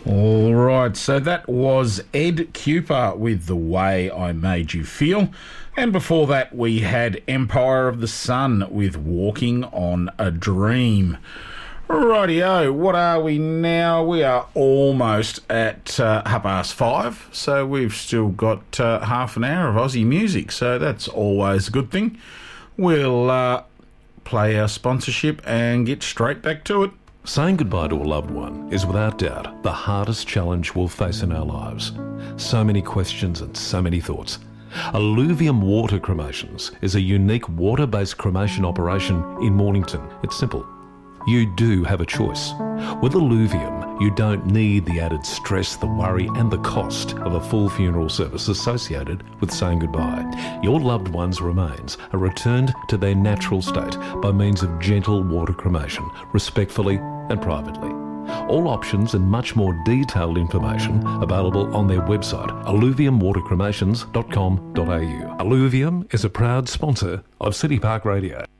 All right, so that was Ed Cooper with The Way I Made You Feel. And before that, we had Empire of the Sun with Walking on a Dream. Rightio, what are we now? We are almost at 5:30, so we've still got half an hour of Aussie music, so that's always a good thing. We'll play our sponsorship and get straight back to it. Saying goodbye to a loved one is without doubt the hardest challenge we'll face in our lives. So many questions and so many thoughts. Alluvium Water Cremations is a unique water-based cremation operation in Mornington. It's simple. You do have a choice. With Alluvium, you don't need the added stress, the worry and the cost of a full funeral service associated with saying goodbye. Your loved one's remains are returned to their natural state by means of gentle water cremation, respectfully and privately. All options and much more detailed information available on their website, alluviumwatercremations.com.au. Alluvium is a proud sponsor of City Park Radio.